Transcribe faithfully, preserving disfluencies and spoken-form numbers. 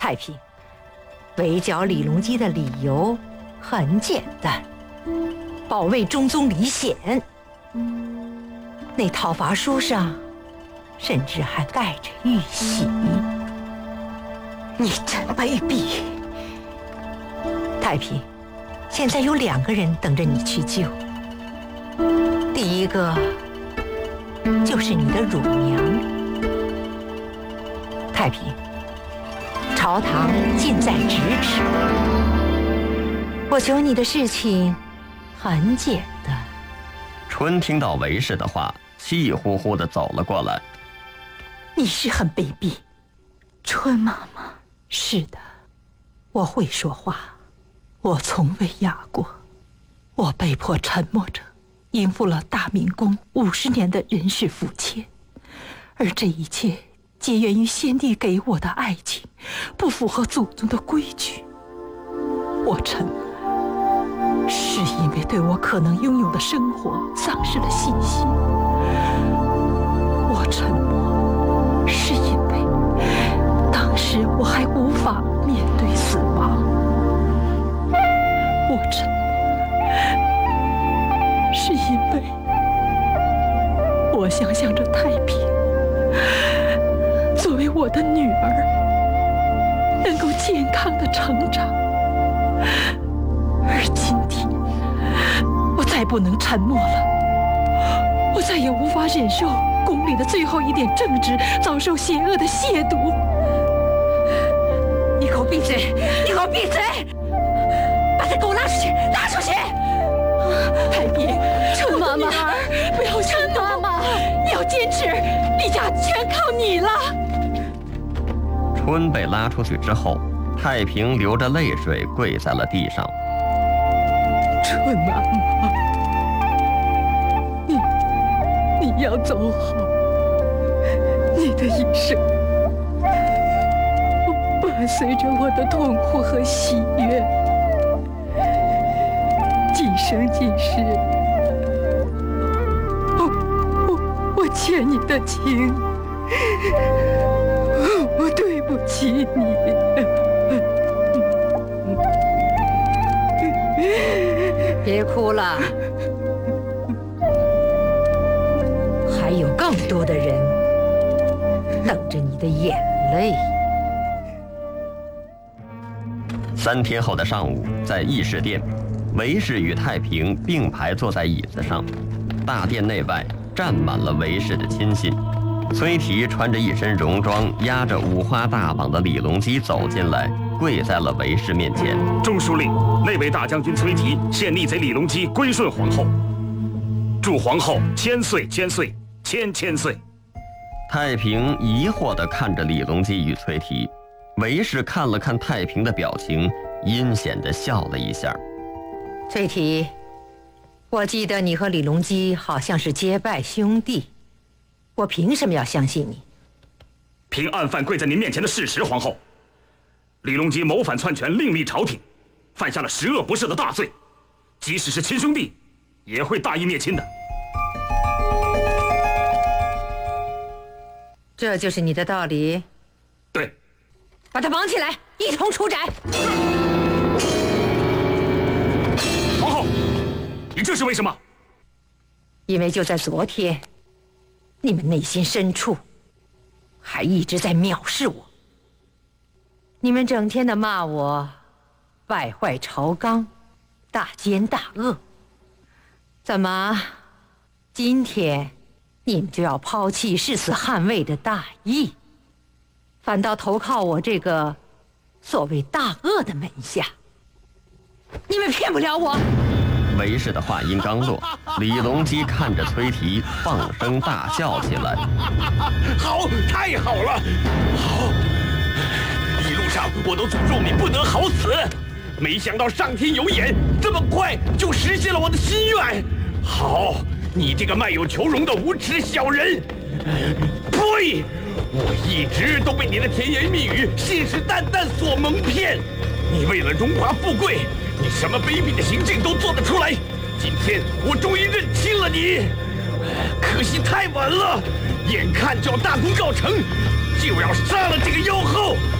太平，围剿李隆基的理由很简单，保卫中宗李显。那讨伐书上甚至还盖着玉玺。你真卑鄙！太平，现在有两个人等着你去救。第一个就是你的乳娘。太平，朝堂近在咫尺，我求你的事情很简单。 春听到韦氏的话，气呼呼地走了过来。 你是很卑鄙，春妈妈。是的，我会说话，我从未哑过。我被迫沉默着，应付了大明宫五十年的人事腐切，而这一切皆源于先帝给我的爱情不符合祖宗的规矩。我沉默，是因为对我可能拥有的生活丧失了信心。我沉默，是因为当时我还无法面对死亡。我沉默，是因为我想象着太平作为我的女儿能够健康的成长。而今天我再不能沉默了，我再也无法忍受宫里的最后一点正直遭受邪恶的亵渎。你给我闭嘴！你给我闭嘴！把他给我拉出去！拉出去！太平，春妈妈，不要春妈妈，你要坚持，李家全靠你了。 春被拉出去之后，太平流着泪水跪在了地上。 春妈妈，你你要走好，你的一生伴随着我的痛苦和喜悦，今生今世，我我我欠你的情，我对不起你。别哭了，还有更多的人等着你的眼泪。 三天后的上午，在议事殿，韦氏与太平并排坐在椅子上，大殿内外站满了韦氏的亲信。崔提穿着一身戎装，压着五花大绑的李隆基走进来，跪在了韦氏面前。 中书令，那位大将军崔提现逆贼李隆基归顺皇后，祝皇后千岁千岁千千岁。 太平疑惑地看着李隆基与崔提，韦氏看了看太平的表情，阴险地笑了一下。 崔提，我记得你和李隆基好像是结拜兄弟，我凭什么要相信你？ 凭案犯跪在您面前的事实，皇后。李隆基谋反篡权，另立朝廷，犯下了十恶不赦的大罪，即使是亲兄弟，也会大义灭亲的。 这就是你的道理？ 对。 把他绑起来，一同出斩。 皇后，你这是为什么？ 因为就在昨天，你们内心深处还一直在藐视我。你们整天的骂我败坏朝纲，大奸大恶。怎么今天你们就要抛弃誓死捍卫的大义，反倒投靠我这个所谓大恶的门下？你们骗不了我。 韦氏的话音刚落，李隆基看着崔提放声大笑起来。 好，太好了！好，一路上我都诅咒你不得好死，没想到上天有眼，这么快就实现了我的心愿。好，你这个卖友求荣的无耻小人！呸！我一直都被你的甜言蜜语、信誓旦旦所蒙骗。你为了荣华富贵，你什么卑鄙的行径都做得出来。今天我终于认清了你，可惜太晚了，眼看就要大功告成，就要杀了这个妖后。